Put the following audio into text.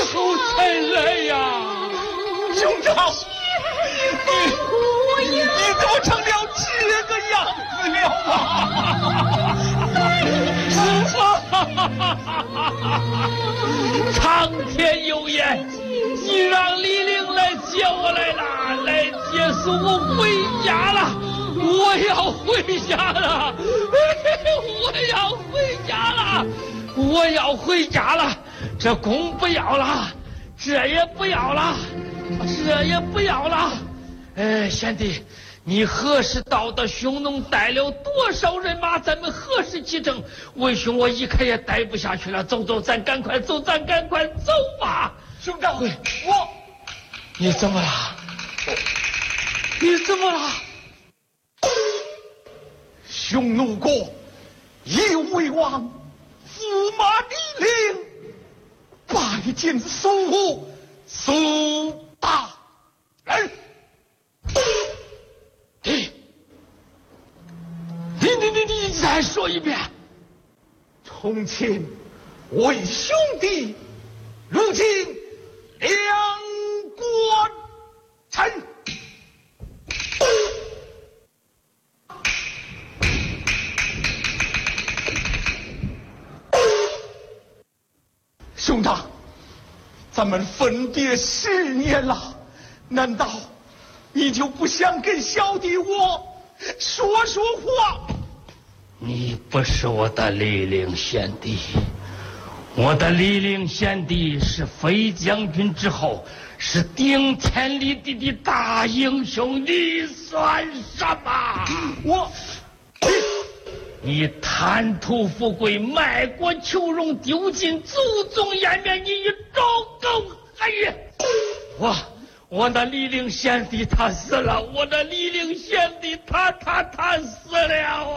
后才来呀。 兄长，你怎么成了这个样子了啊？苍天有眼，你让李陵来接我来了，来接送我回家了。我要回家了，我要回家了，我要回家了。这弓不要了，这也不要了，这也不要了。贤弟，你何时到的匈奴带了多少人马？咱们何时启程？为兄我一看也待不下去了，走走，咱赶快走，咱赶快走吧。 兄长， 你怎么了？你怎么了？ 匈奴国一魏王驸马李陵拜见苏大人。 你再说一遍。 从前为兄弟，如今两国臣。兄长，咱们分别10年了，难道你就不想跟小弟我说说话？ 你不是我的李陵贤弟，我的李陵贤弟是飞将军之后，是顶天立地的大英雄，你算什么？你贪图富贵，卖国求荣，丢尽祖宗颜面，你与周公何异？我的李陵贤弟他死了，我的李陵贤弟他死了。